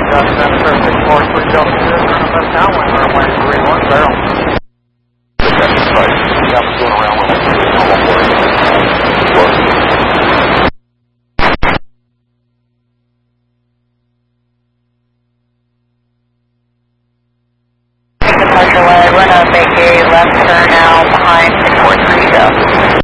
Perfect 43 Delta 2, turn up left downwind, runway 31 barrel. That's right. Yeah, I'm going around level 3 on 140. Close. Departure way, we're going to make a left turn now behind 643 Delta.